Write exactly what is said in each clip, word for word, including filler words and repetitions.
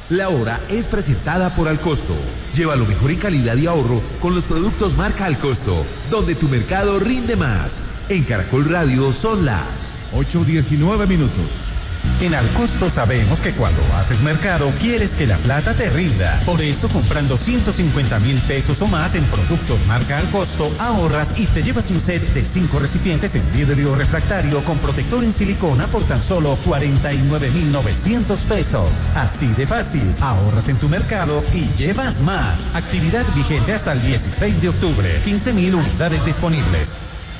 La hora es presentada por Alcosto. Lleva lo mejor en calidad y ahorro con los productos marca Alcosto, donde tu mercado rinde más. En Caracol Radio son las ocho diecinueve minutos. En Alcosto sabemos que cuando haces mercado quieres que la plata te rinda. Por eso, comprando ciento cincuenta mil pesos o más en productos marca Alcosto, ahorras y te llevas un set de cinco recipientes en vidrio refractario con protector en silicona por tan solo cuarenta y nueve mil novecientos pesos. Así de fácil, ahorras en tu mercado y llevas más. Actividad vigente hasta el dieciséis de octubre. quince mil unidades disponibles.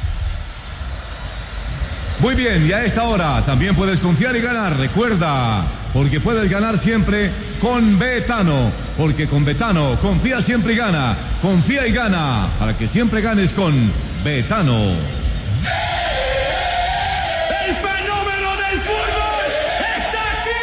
Muy bien, y a esta hora también puedes confiar y ganar. Recuerda, porque puedes ganar siempre con Betano. Porque con Betano confía siempre y gana. Confía y gana para que siempre ganes con Betano. ¡El fenómeno del fútbol está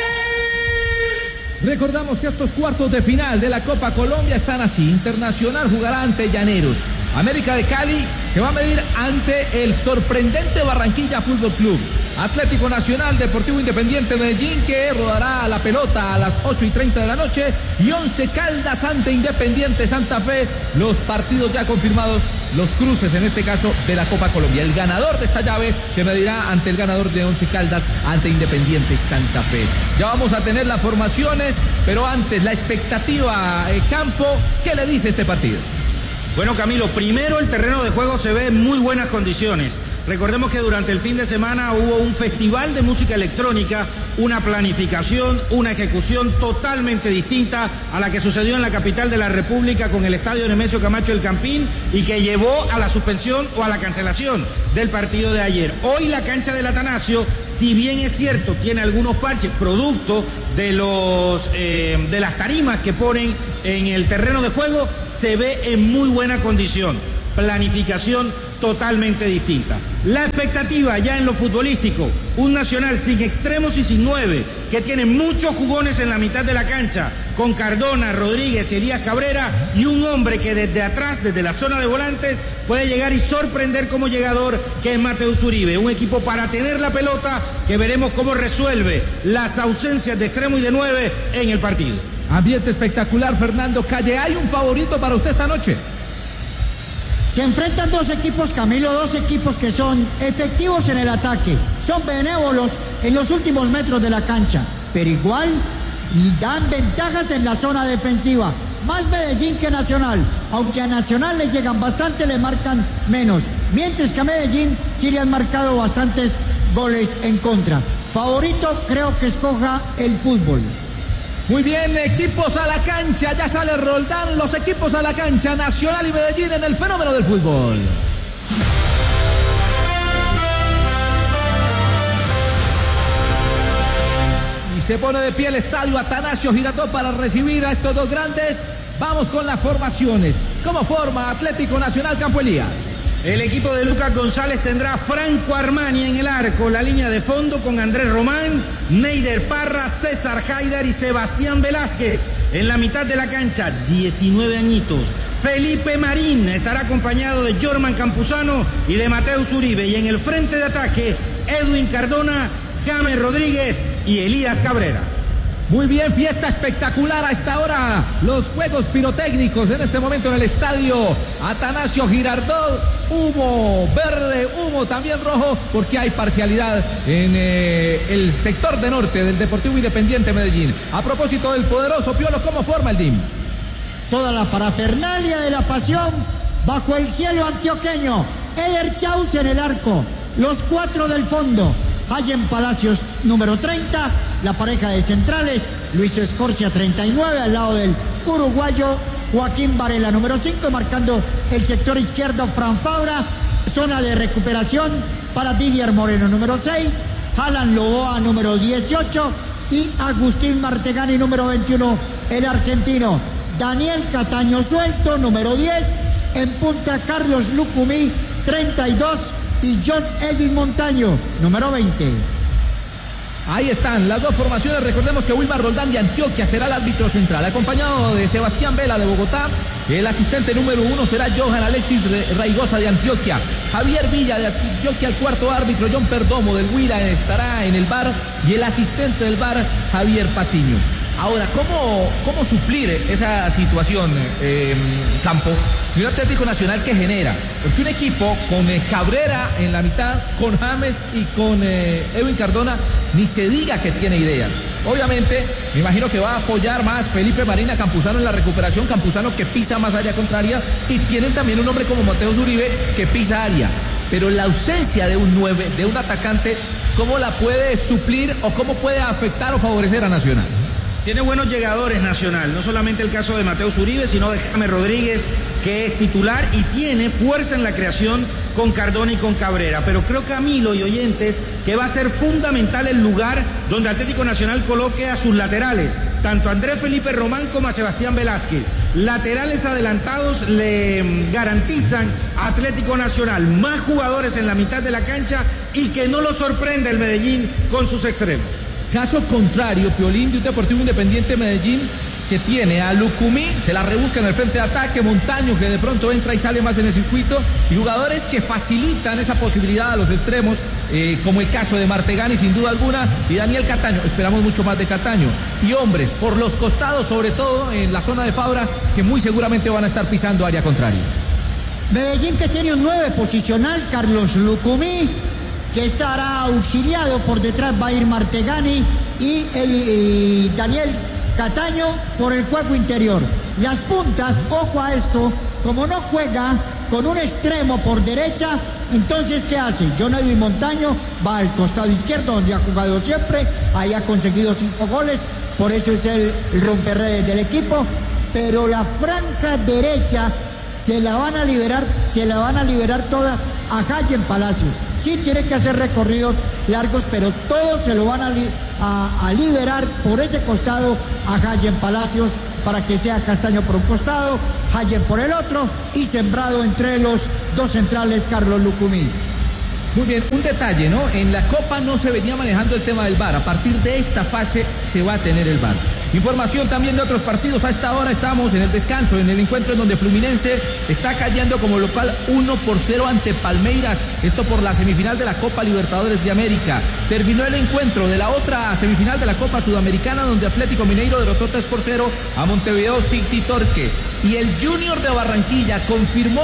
aquí! Recordamos que estos cuartos de final de la Copa Colombia están así. Internacional jugará ante Llaneros. América de Cali se va a medir ante el sorprendente Barranquilla Fútbol Club. Atlético Nacional, Deportivo Independiente Medellín, que rodará la pelota a las ocho y treinta de la noche. Y Once Caldas ante Independiente Santa Fe. Los partidos ya confirmados, los cruces en este caso de la Copa Colombia. El ganador de esta llave se medirá ante el ganador de Once Caldas ante Independiente Santa Fe. Ya vamos a tener las formaciones, pero antes la expectativa, eh, Campo, ¿qué le dice este partido? Bueno, Camilo, primero el terreno de juego se ve en muy buenas condiciones. Recordemos que durante el fin de semana hubo un festival de música electrónica, una planificación, una ejecución totalmente distinta a la que sucedió en la capital de la República con el estadio Nemesio Camacho El Campín y que llevó a la suspensión o a la cancelación del partido de ayer. Hoy la cancha del Atanasio, si bien es cierto, tiene algunos parches producto de los eh, de las tarimas que ponen en el terreno de juego, se ve en muy buena condición. Planificación totalmente distinta. La expectativa ya en lo futbolístico, un Nacional sin extremos y sin nueve, que tiene muchos jugones en la mitad de la cancha, con Cardona, Rodríguez y Elías Cabrera, y un hombre que desde atrás, desde la zona de volantes, puede llegar y sorprender como llegador, que es Mateus Uribe. Un equipo para tener la pelota, que veremos cómo resuelve las ausencias de extremo y de nueve en el partido. Ambiente espectacular, Fernando Calle. ¿Hay un favorito para usted esta noche? Se enfrentan dos equipos, Camilo, dos equipos que son efectivos en el ataque, son benévolos en los últimos metros de la cancha, pero igual dan ventajas en la zona defensiva. Más Medellín que Nacional, aunque a Nacional le llegan bastante, le marcan menos, mientras que a Medellín sí le han marcado bastantes goles en contra. Favorito, creo que escoja el fútbol. Muy bien, equipos a la cancha, ya sale Roldán, los equipos a la cancha, Nacional y Medellín en el fenómeno del fútbol. Y se pone de pie el estadio Atanasio Girardot para recibir a estos dos grandes. Vamos con las formaciones. ¿Cómo forma Atlético Nacional, Campo Elías? El equipo de Lucas González tendrá Franco Armani en el arco, la línea de fondo con Andrés Román, Neider Parra, César Haidar y Sebastián Velázquez. En la mitad de la cancha, diecinueve añitos, Felipe Marín estará acompañado de Jorman Campuzano y de Mateus Uribe. Y en el frente de ataque, Edwin Cardona, James Rodríguez y Elías Cabrera. Muy bien, fiesta espectacular a esta hora. Los fuegos pirotécnicos en este momento en el estadio Atanasio Girardot. Humo verde, humo también rojo, porque hay parcialidad en eh, el sector de norte del Deportivo Independiente Medellín. A propósito del poderoso Piolo, ¿cómo forma el D I M? Toda la parafernalia de la pasión bajo el cielo antioqueño. Eder Chaus en el arco, los cuatro del fondo. Hayen Palacios, número treinta, la pareja de centrales, Luis Escorcia, treinta y nueve, al lado del uruguayo Joaquín Varela, número cinco, marcando el sector izquierdo, Fran Fabra, zona de recuperación para Didier Moreno, número seis, Alan Loboa, número dieciocho, y Agustín Martegani, número veintiuno, el argentino. Daniel Cataño suelto, número diez, en punta Carlos Lucumí, treinta y dos, y John Edwin Montaño, número veinte. Ahí están las dos formaciones. Recordemos que Wilmar Roldán de Antioquia será el árbitro central, acompañado de Sebastián Vela de Bogotá. El asistente número uno será Johan Alexis Raigosa de Antioquia. Javier Villa de Antioquia, el cuarto árbitro. John Perdomo del Huila estará en el V A R. Y el asistente del V A R, Javier Patiño. Ahora, ¿cómo, cómo suplir esa situación, eh, Campo, de un Atlético Nacional que genera? Porque un equipo con eh, Cabrera en la mitad, con James y con eh, Edwin Cardona, ni se diga que tiene ideas. Obviamente, me imagino que va a apoyar más Felipe Marina a Campuzano en la recuperación, Campuzano que pisa más área contraria, y tienen también un hombre como Mateus Uribe que pisa área. Pero la ausencia de un nueve, de un atacante, ¿cómo la puede suplir o cómo puede afectar o favorecer a Nacional? Tiene buenos llegadores Nacional, no solamente el caso de Mateus Uribe, sino de James Rodríguez, que es titular y tiene fuerza en la creación con Cardona y con Cabrera. Pero creo, Camilo y oyentes, que va a ser fundamental el lugar donde Atlético Nacional coloque a sus laterales, tanto a Andrés Felipe Román como a Sebastián Velázquez. Laterales adelantados le garantizan a Atlético Nacional más jugadores en la mitad de la cancha y que no lo sorprenda el Medellín con sus extremos. Caso contrario, Piolín, de un Deportivo Independiente Medellín que tiene a Lucumí, se la rebusca en el frente de ataque, Montaño que de pronto entra y sale más en el circuito, y jugadores que facilitan esa posibilidad a los extremos, eh, como el caso de Martegani sin duda alguna, y Daniel Cataño, esperamos mucho más de Cataño, y hombres por los costados, sobre todo en la zona de Fabra, que muy seguramente van a estar pisando área contraria. Medellín que tiene un nueve posicional, Carlos Lucumí, que estará auxiliado por detrás, va a ir Martegani y, el, y Daniel Cataño por el juego interior. Las puntas, ojo a esto, como no juega con un extremo por derecha, entonces ¿qué hace? John Edwin Montaño va al costado izquierdo, donde ha jugado siempre, ahí ha conseguido cinco goles, por eso es el, el romperredes del equipo, pero la franja derecha se la van a liberar, se la van a liberar toda a Hayen Palacio. Sí tiene que hacer recorridos largos, pero todos se lo van a, li a, a liberar por ese costado a Hayen Palacios, para que sea Castaño por un costado, Hayen por el otro, y sembrado entre los dos centrales Carlos Lucumí. Muy bien, un detalle, ¿no? En la Copa no se venía manejando el tema del V A R. A partir de esta fase se va a tener el V A R. Información también de otros partidos. A esta hora estamos en el descanso, en el encuentro en donde Fluminense está cayendo como local uno por cero ante Palmeiras. Esto por la semifinal de la Copa Libertadores de América. Terminó el encuentro de la otra semifinal de la Copa Sudamericana, donde Atlético Mineiro derrotó tres por cero a Montevideo City Torque. Y el Junior de Barranquilla confirmó